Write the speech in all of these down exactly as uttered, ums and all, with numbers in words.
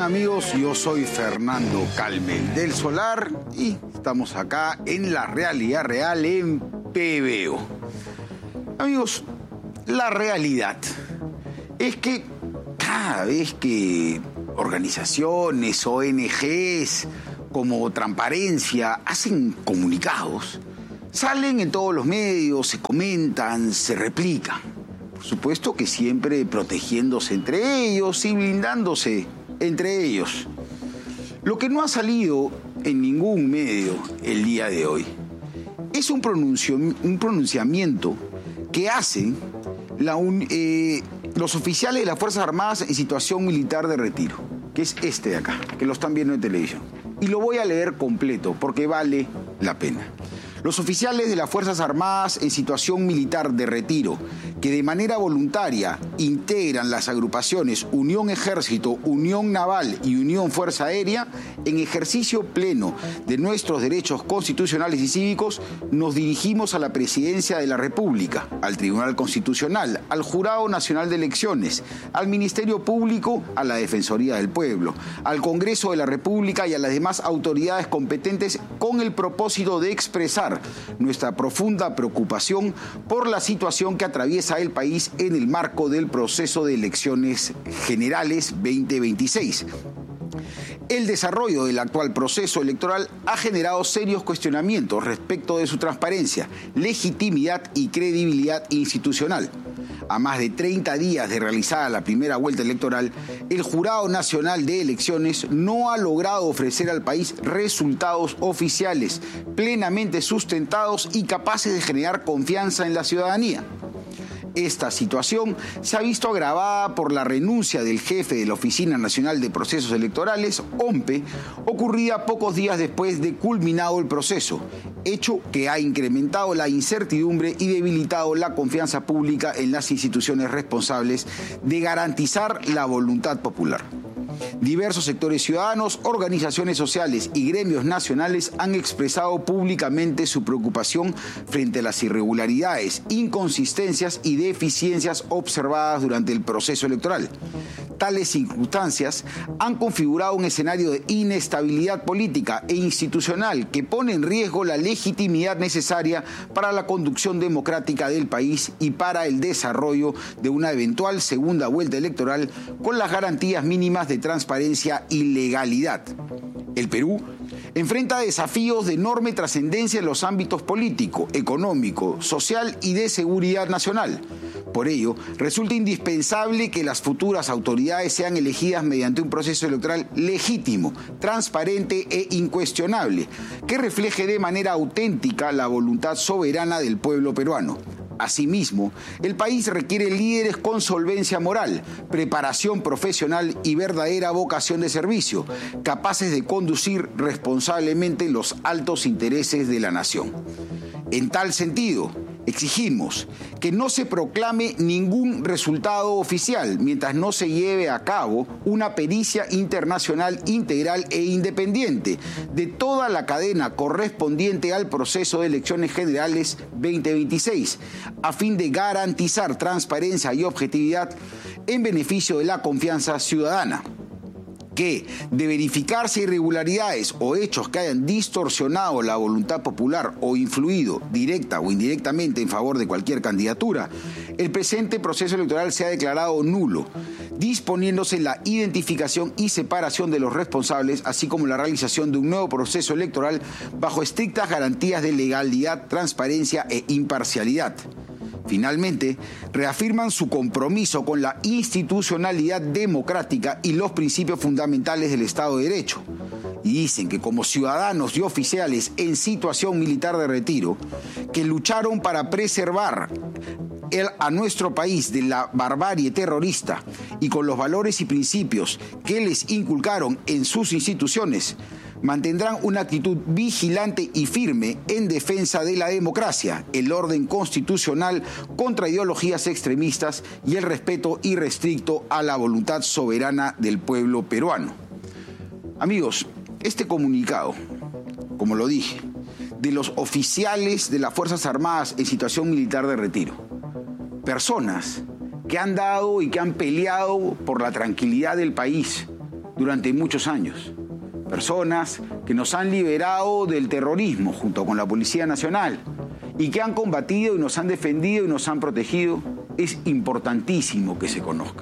Amigos, yo soy Fernando Calmel del Solar y estamos acá en La Realidad Real en P B O. Amigos, la realidad es que cada vez que organizaciones, O N Ges como Transparencia hacen comunicados, salen en todos los medios, se comentan, se replican. Por supuesto que siempre protegiéndose entre ellos y blindándose entre ellos. Lo que no ha salido en ningún medio el día de hoy es un, pronuncio, un pronunciamiento que hacen la un, eh, los oficiales de las Fuerzas Armadas en situación militar de retiro, que es este de acá, que lo están viendo en televisión. Y lo voy a leer completo porque vale la pena. Los oficiales de las Fuerzas Armadas en situación militar de retiro, que de manera voluntaria integran las agrupaciones Unión Ejército, Unión Naval y Unión Fuerza Aérea, en ejercicio pleno de nuestros derechos constitucionales y cívicos, nos dirigimos a la Presidencia de la República, al Tribunal Constitucional, al Jurado Nacional de Elecciones, al Ministerio Público, a la Defensoría del Pueblo, al Congreso de la República y a las demás autoridades competentes con el propósito de expresar nuestra profunda preocupación por la situación que atraviesa el país en el marco del proceso de elecciones generales veinte veintiséis. El desarrollo del actual proceso electoral ha generado serios cuestionamientos respecto de su transparencia, legitimidad y credibilidad institucional. A más de treinta días de realizada la primera vuelta electoral, el Jurado Nacional de Elecciones no ha logrado ofrecer al país resultados oficiales, plenamente sustentados y capaces de generar confianza en la ciudadanía. Esta situación se ha visto agravada por la renuncia del jefe de la Oficina Nacional de Procesos Electorales, O N P E, ocurrida pocos días después de culminado el proceso, hecho que ha incrementado la incertidumbre y debilitado la confianza pública en las instituciones responsables de garantizar la voluntad popular. Diversos sectores ciudadanos, organizaciones sociales y gremios nacionales han expresado públicamente su preocupación frente a las irregularidades, inconsistencias y deficiencias observadas durante el proceso electoral. Tales circunstancias han configurado un escenario de inestabilidad política e institucional que pone en riesgo la legitimidad necesaria para la conducción democrática del país y para el desarrollo de una eventual segunda vuelta electoral con las garantías mínimas de transparencia y legalidad. El Perú enfrenta desafíos de enorme trascendencia en los ámbitos político, económico, social y de seguridad nacional. Por ello, resulta indispensable que las futuras autoridades sean elegidas mediante un proceso electoral legítimo, transparente e incuestionable, que refleje de manera auténtica la voluntad soberana del pueblo peruano. Asimismo, el país requiere líderes con solvencia moral, preparación profesional y verdadera vocación de servicio, capaces de conducir responsablemente los altos intereses de la nación. En tal sentido, exigimos que no se proclame ningún resultado oficial mientras no se lleve a cabo una pericia internacional integral e independiente de toda la cadena correspondiente al proceso de elecciones generales veinte veintiséis, a fin de garantizar transparencia y objetividad en beneficio de la confianza ciudadana. Que, de verificarse irregularidades o hechos que hayan distorsionado la voluntad popular o influido directa o indirectamente en favor de cualquier candidatura, el presente proceso electoral sea declarado nulo, disponiéndose la identificación y separación de los responsables, así como la realización de un nuevo proceso electoral bajo estrictas garantías de legalidad, transparencia e imparcialidad. Finalmente, reafirman su compromiso con la institucionalidad democrática y los principios fundamentales del Estado de Derecho. Y dicen que como ciudadanos y oficiales en situación militar de retiro, que lucharon para preservar el, a nuestro país de la barbarie terrorista y con los valores y principios que les inculcaron en sus instituciones, mantendrán una actitud vigilante y firme en defensa de la democracia, el orden constitucional contra ideologías extremistas y el respeto irrestricto a la voluntad soberana del pueblo peruano. Amigos, este comunicado, como lo dije, de los oficiales de las Fuerzas Armadas en situación militar de retiro, personas que han dado y que han peleado por la tranquilidad del país, durante muchos años. Personas que nos han liberado del terrorismo junto con la Policía Nacional y que han combatido y nos han defendido y nos han protegido. Es importantísimo que se conozca.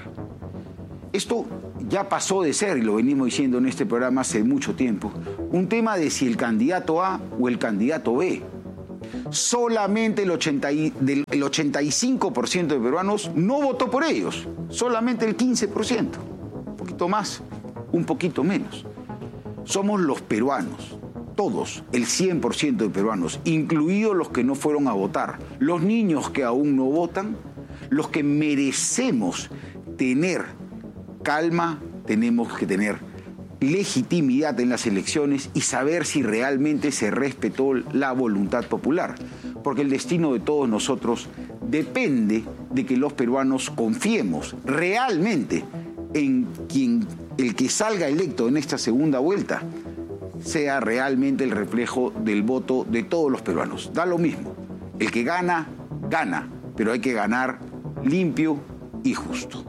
Esto ya pasó de ser, y lo venimos diciendo en este programa hace mucho tiempo, un tema de si el candidato A o el candidato B. Solamente el, ochenta y, del, el ochenta y cinco por ciento de peruanos no votó por ellos, solamente el quince por ciento. Un poquito más, un poquito menos. Somos los peruanos, todos, el cien por ciento de peruanos, incluidos los que no fueron a votar, los niños que aún no votan, los que merecemos tener calma, tenemos que tener legitimidad en las elecciones y saber si realmente se respetó la voluntad popular. Porque el destino de todos nosotros depende de que los peruanos confiemos realmente en quien el que salga electo en esta segunda vuelta sea realmente el reflejo del voto de todos los peruanos. Da lo mismo. El que gana, gana, pero hay que ganar limpio y justo.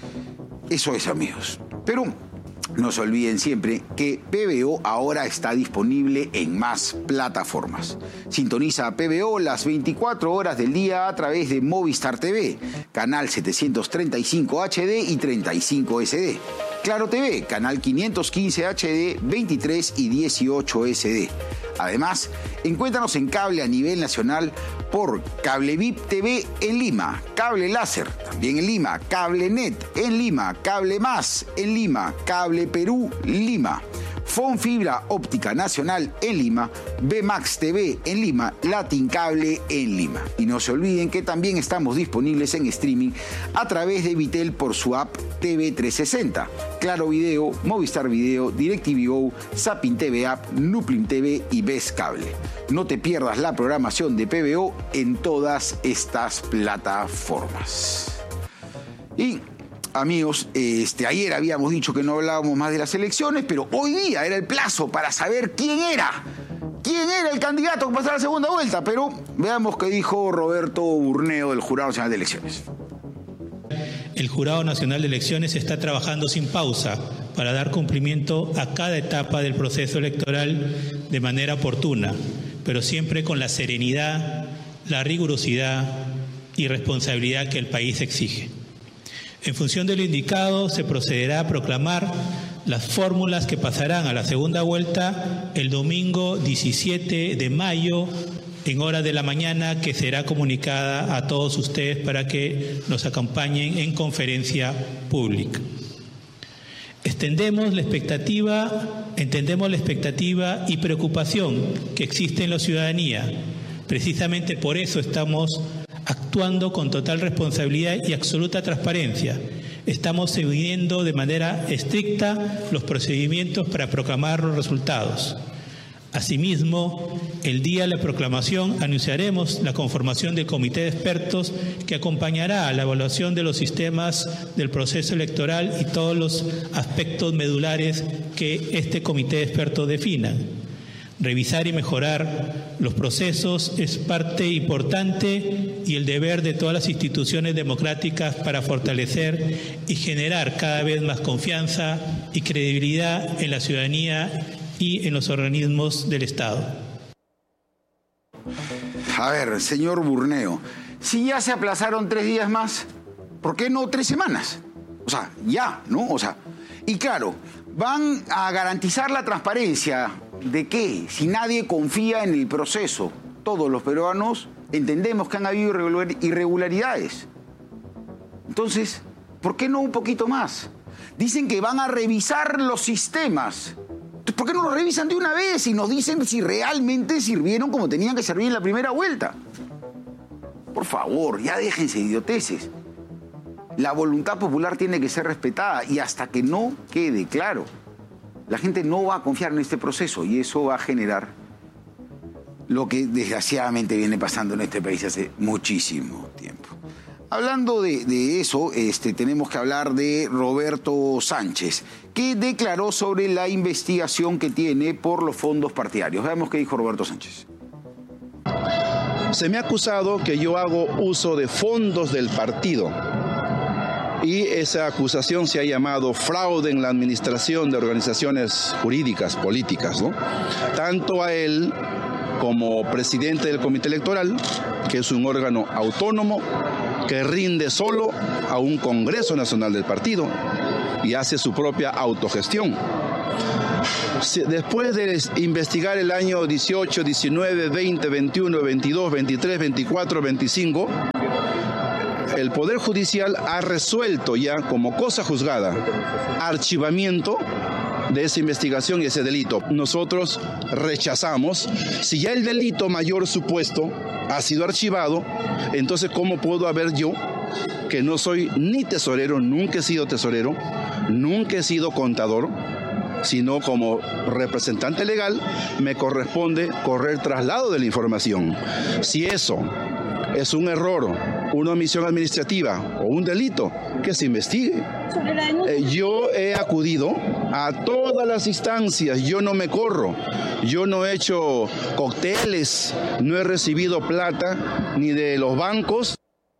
Eso es, amigos. Pero no se olviden siempre que P B O ahora está disponible en más plataformas. Sintoniza a P B O las veinticuatro horas del día a través de Movistar T V, canal setecientos treinta y cinco H D y treinta y cinco S D. Claro T V, canal quinientos quince H D, veintitrés y dieciocho S D. Además, encuéntranos en cable a nivel nacional por Cable V I P T V en Lima, Cable Láser también en Lima, Cable Net en Lima, Cable Más en Lima, Cable Perú Lima, Fon Fibra Óptica Nacional en Lima, B Max T V en Lima, Latin Cable en Lima. Y no se olviden que también estamos disponibles en streaming a través de Vitel por su app T V trescientos sesenta, Claro Video, Movistar Video, DirecTV Go, Zapping T V App, Nuplim T V y Ves Cable. No te pierdas la programación de P B O en todas estas plataformas. Y amigos, este, ayer habíamos dicho que no hablábamos más de las elecciones, pero hoy día era el plazo para saber quién era. ¿Quién era el candidato que pasara a la segunda vuelta? Pero veamos qué dijo Roberto Burneo del Jurado Nacional de Elecciones. El Jurado Nacional de Elecciones está trabajando sin pausa para dar cumplimiento a cada etapa del proceso electoral de manera oportuna, pero siempre con la serenidad, la rigurosidad y responsabilidad que el país exige. En función de lo indicado, se procederá a proclamar las fórmulas que pasarán a la segunda vuelta el domingo diecisiete de mayo en hora de la mañana, que será comunicada a todos ustedes para que nos acompañen en conferencia pública. Extendemos la expectativa, entendemos la expectativa y preocupación que existe en la ciudadanía. Precisamente por eso estamos actuando con total responsabilidad y absoluta transparencia. Estamos siguiendo de manera estricta los procedimientos para proclamar los resultados. Asimismo, el día de la proclamación anunciaremos la conformación del comité de expertos que acompañará a la evaluación de los sistemas del proceso electoral y todos los aspectos medulares que este comité de expertos defina. Revisar y mejorar los procesos es parte importante y el deber de todas las instituciones democráticas para fortalecer y generar cada vez más confianza y credibilidad en la ciudadanía y en los organismos del Estado. A ver, señor Burneo, si ya se aplazaron tres días más, ¿por qué no tres semanas? O sea, ya, ¿no? O sea, y claro, van a garantizar la transparencia. ¿De qué? Si nadie confía en el proceso. Todos los peruanos entendemos que han habido irregularidades. Entonces, ¿por qué no un poquito más? Dicen que van a revisar los sistemas. ¿Por qué no lo revisan de una vez y nos dicen si realmente sirvieron como tenían que servir en la primera vuelta? Por favor, ya déjense de idioteces. La voluntad popular tiene que ser respetada y hasta que no quede claro, la gente no va a confiar en este proceso y eso va a generar lo que desgraciadamente viene pasando en este país hace muchísimo tiempo. Hablando de, de eso, este, tenemos que hablar de Roberto Sánchez, que declaró sobre la investigación que tiene por los fondos partidarios. Veamos qué dijo Roberto Sánchez. Se me ha acusado que yo hago uso de fondos del partido. y esa acusación se ha llamado fraude en la administración de organizaciones jurídicas, políticas, ¿no? Tanto a él como presidente del Comité Electoral, que es un órgano autónomo que rinde solo a un Congreso Nacional del partido y hace su propia autogestión. Después de investigar el año dieciocho, diecinueve, veinte, veintiuno, veintidós, veintitrés, veinticuatro, veinticinco, el Poder Judicial ha resuelto ya como cosa juzgada archivamiento de esa investigación y ese delito. Nosotros rechazamos. Si ya el delito mayor supuesto ha sido archivado, entonces ¿cómo puedo haber yo, que no soy ni tesorero, nunca he sido tesorero, nunca he sido contador, sino como representante legal, me corresponde correr traslado de la información? Si eso es un error, una omisión administrativa o un delito, que se investigue. Eh, yo he acudido a todas las instancias, yo no me corro, yo no he hecho cócteles, no he recibido plata ni de los bancos.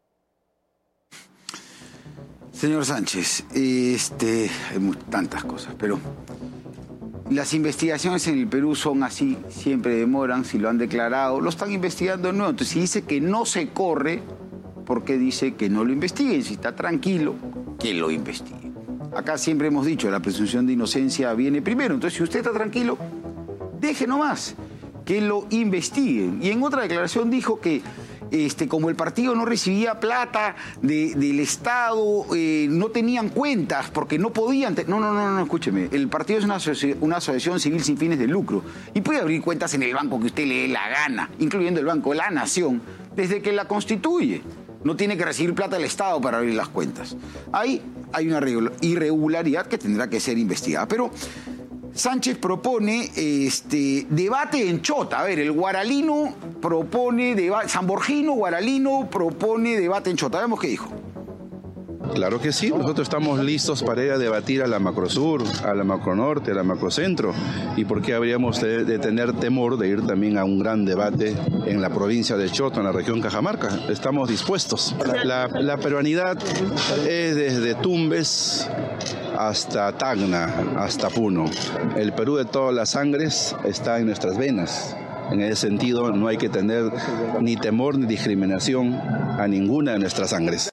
Señor Sánchez, este, hay tantas cosas, pero las investigaciones en el Perú son así, siempre demoran, si lo han declarado, lo están investigando de nuevo. Entonces, si dice que no se corre, ¿por qué dice que no lo investiguen? Si está tranquilo, que lo investigue. Acá siempre hemos dicho, la presunción de inocencia viene primero. Entonces, si usted está tranquilo, deje nomás que lo investiguen. Y en otra declaración dijo que Este, como el partido no recibía plata de, del Estado, eh, no tenían cuentas porque no podían... No, no, no, no, escúcheme. El partido es una, asoci una asociación civil sin fines de lucro y puede abrir cuentas en el banco que usted le dé la gana, incluyendo el Banco de la Nación, desde que la constituye. No tiene que recibir plata del Estado para abrir las cuentas. Ahí hay una irregularidad que tendrá que ser investigada. Pero Sánchez propone este, debate en Chota. A ver, el guaralino propone debate, San Borgino, guaralino, propone debate en Chota. Veamos qué dijo. Claro que sí, nosotros estamos listos para ir a debatir a la Macrosur, a la Macronorte, a la Macrocentro. ¿Y por qué habríamos de, de tener temor de ir también a un gran debate en la provincia de Chota, en la región Cajamarca? Estamos dispuestos. La, la peruanidad es desde Tumbes hasta Tacna, hasta Puno. El Perú de todas las sangres está en nuestras venas. En ese sentido, no hay que tener ni temor ni discriminación a ninguna de nuestras sangres.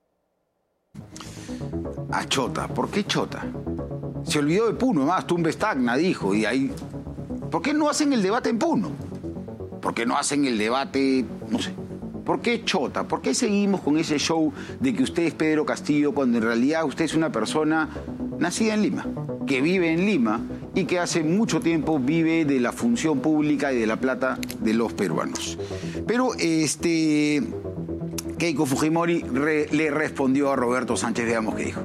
A Chota, ¿por qué Chota? Se olvidó de Puno, más Tumbes, Tacna, dijo, y ahí... ¿Por qué no hacen el debate en Puno? ¿Por qué no hacen el debate, no sé? ¿Por qué Chota? ¿Por qué seguimos con ese show de que usted es Pedro Castillo cuando en realidad usted es una persona nacida en Lima, que vive en Lima y que hace mucho tiempo vive de la función pública y de la plata de los peruanos? Pero este Keiko Fujimori re, le respondió a Roberto Sánchez, veamos qué dijo.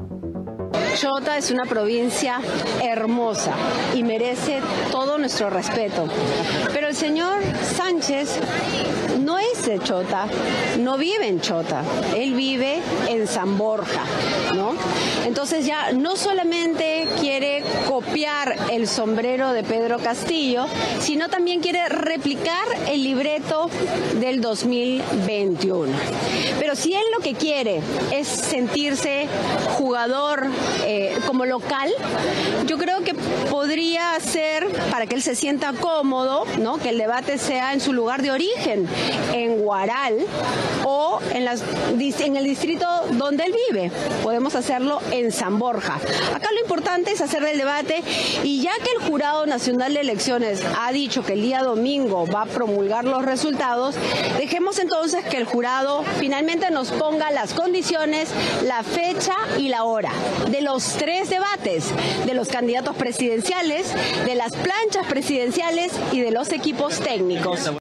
Chota es una provincia hermosa y merece todo nuestro respeto. Pero el señor Sánchez no es de Chota, no vive en Chota, él vive en San Borja, ¿no? Entonces ya no solamente quiere copiar el sombrero de Pedro Castillo, sino también quiere replicar el libreto del dos mil veintiuno. Pero si él lo que quiere es sentirse jugador eh, como local, yo creo que podría ser, para que él se sienta cómodo, ¿no?, que el debate sea en su lugar de origen, en Huaral o en, las, en el distrito donde él vive. Podemos hacerlo en San Borja. Acá lo importante es hacer el debate, y ya que el Jurado Nacional de Elecciones ha dicho que el día domingo va a promulgar los resultados, dejemos entonces que el jurado finalmente nos ponga las condiciones, la fecha y la hora de los tres debates, de los candidatos presidenciales, de las planchas presidenciales y de los equipos técnicos.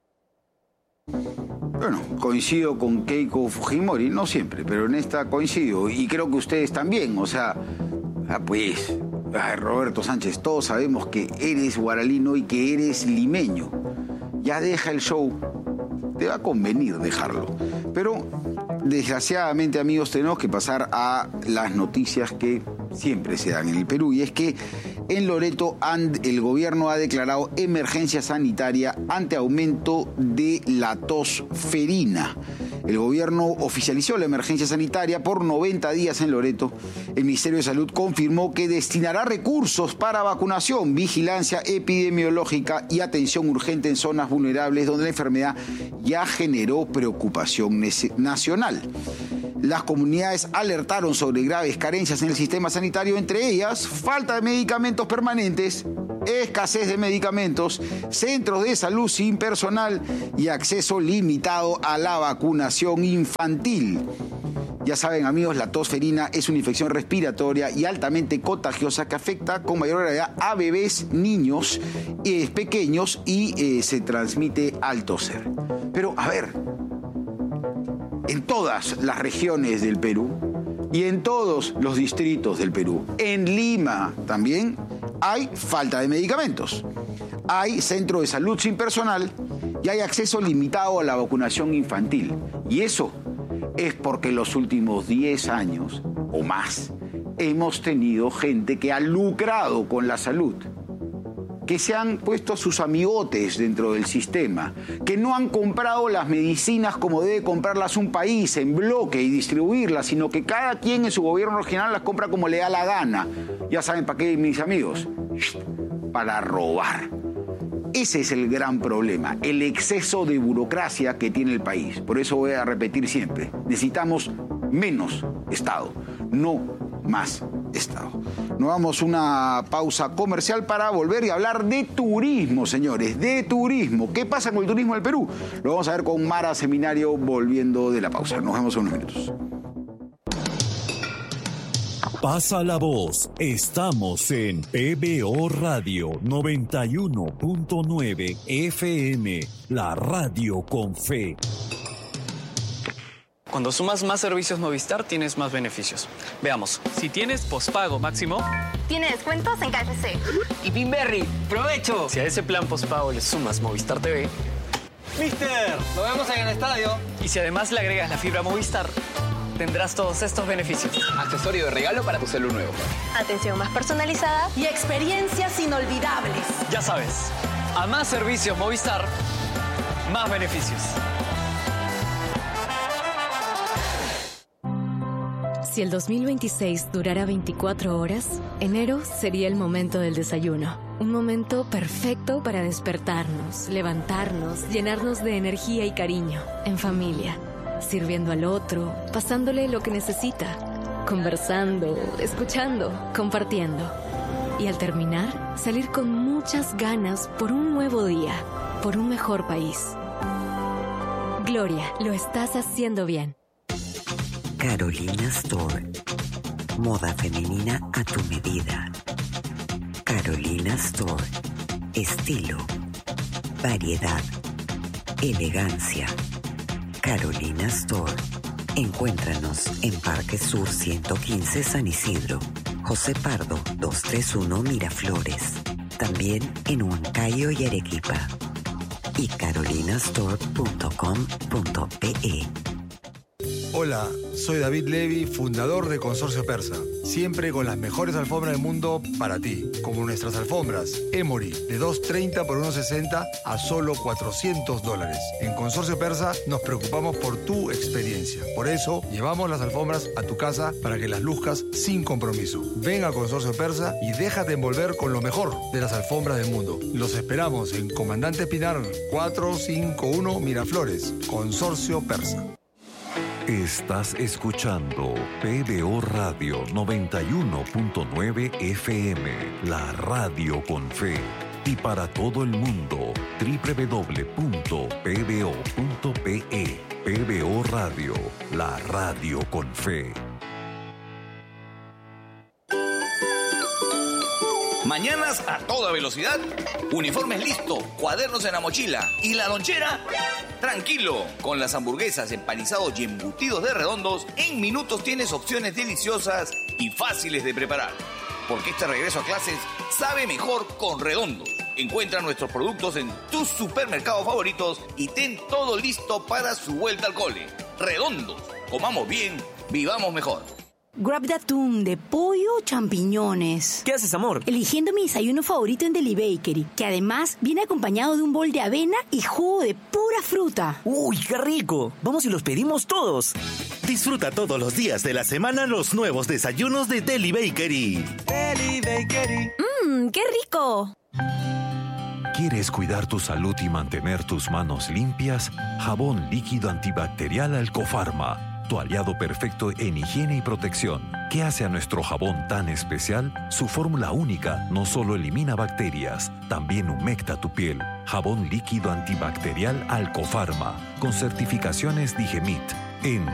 Bueno, coincido con Keiko Fujimori, no siempre, pero en esta coincido, y creo que ustedes también. O sea, ah, pues, ay, Roberto Sánchez, todos sabemos que eres guaralino y que eres limeño. Ya deja el show, te va a convenir dejarlo. Pero, desgraciadamente, amigos, tenemos que pasar a las noticias que siempre se dan en el Perú, y es que en Loreto el gobierno ha declarado emergencia sanitaria ante aumento de la tos ferina. El gobierno oficializó la emergencia sanitaria por noventa días en Loreto. El Ministerio de Salud confirmó que destinará recursos para vacunación, vigilancia epidemiológica y atención urgente en zonas vulnerables donde la enfermedad ya generó preocupación nacional. Las comunidades alertaron sobre graves carencias en el sistema sanitario, entre ellas falta de medicamentos permanentes, escasez de medicamentos, centros de salud sin personal y acceso limitado a la vacunación infantil. Ya saben, amigos, la tos ferina es una infección respiratoria y altamente contagiosa que afecta con mayor gravedad a bebés, niños eh, pequeños y eh, se transmite al toser. Pero, a ver, en todas las regiones del Perú y en todos los distritos del Perú, en Lima también, hay falta de medicamentos. Hay centro de salud sin personal y hay acceso limitado a la vacunación infantil. Y eso es porque en los últimos diez años o más hemos tenido gente que ha lucrado con la salud, que se han puesto sus amigotes dentro del sistema, que no han comprado las medicinas como debe comprarlas un país en bloque y distribuirlas, sino que cada quien en su gobierno regional las compra como le da la gana. Ya saben para qué, mis amigos, para robar. Ese es el gran problema, el exceso de burocracia que tiene el país. Por eso voy a repetir siempre, necesitamos menos Estado, no más Estado. Nos damos una pausa comercial para volver y hablar de turismo, señores, de turismo. ¿Qué pasa con el turismo del Perú? Lo vamos a ver con Mara Seminario volviendo de la pausa. Nos vemos en unos minutos. Pasa la voz. Estamos en P B O Radio noventa y uno punto nueve F M, la radio con fe. Cuando sumas más servicios Movistar, tienes más beneficios. Veamos. Si tienes pospago máximo, tiene descuentos en K F C. Y Pinberry, ¡provecho! Si a ese plan pospago le sumas Movistar T V, ¡Mister! ¡Nos vemos en el estadio! Y si además le agregas la fibra Movistar, tendrás todos estos beneficios. Accesorio de regalo para tu celu nuevo. Atención más personalizada y experiencias inolvidables. Ya sabes, a más servicios Movistar, más beneficios. Si el dos mil veintiséis durara veinticuatro horas, enero sería el momento del desayuno. Un momento perfecto para despertarnos, levantarnos, llenarnos de energía y cariño, en familia, sirviendo al otro, pasándole lo que necesita, conversando, escuchando, compartiendo. Y al terminar, salir con muchas ganas por un nuevo día, por un mejor país. Gloria, lo estás haciendo bien. Carolina Store. Moda femenina a tu medida. Carolina Store. Estilo, variedad, elegancia. Carolina Store. Encuéntranos en Parque Sur ciento quince San Isidro, José Pardo doscientos treinta y uno Miraflores. También en Huancayo y Arequipa. Y carolinastore punto com punto pe. Hola, soy David Levy, fundador de Consorcio Persa. Siempre con las mejores alfombras del mundo para ti, como nuestras alfombras Emory de dos treinta por uno sesenta a solo cuatrocientos dólares. En Consorcio Persa nos preocupamos por tu experiencia. Por eso llevamos las alfombras a tu casa para que las luzcas sin compromiso. Ven a Consorcio Persa y déjate envolver con lo mejor de las alfombras del mundo. Los esperamos en Comandante Pinar cuatrocientos cincuenta y uno Miraflores. Consorcio Persa. Estás escuchando P B O Radio noventa y uno punto nueve F M, la radio con fe. Y para todo el mundo, doble u doble u doble u punto p b o punto p e. P B O Radio, la radio con fe. Mañanas a toda velocidad, uniformes listo, cuadernos en la mochila y la lonchera. Tranquilo, con las hamburguesas, empanizados y embutidos de Redondos, en minutos tienes opciones deliciosas y fáciles de preparar. Porque este regreso a clases sabe mejor con Redondos. Encuentra nuestros productos en tus supermercados favoritos y ten todo listo para su vuelta al cole. Redondos, comamos bien, vivamos mejor. Grab de atún, de pollo o champiñones. ¿Qué haces, amor? Eligiendo mi desayuno favorito en Deli Bakery, que además viene acompañado de un bol de avena y jugo de pura fruta. ¡Uy, qué rico! Vamos y los pedimos todos. Disfruta todos los días de la semana los nuevos desayunos de Deli Bakery. Deli Bakery. ¡Mmm, qué rico! ¿Quieres cuidar tu salud y mantener tus manos limpias? Jabón líquido antibacterial Alcofarma, tu aliado perfecto en higiene y protección. ¿Qué hace a nuestro jabón tan especial? Su fórmula única no solo elimina bacterias, también humecta tu piel. Jabón líquido antibacterial Alcofarma, con certificaciones Digemit. En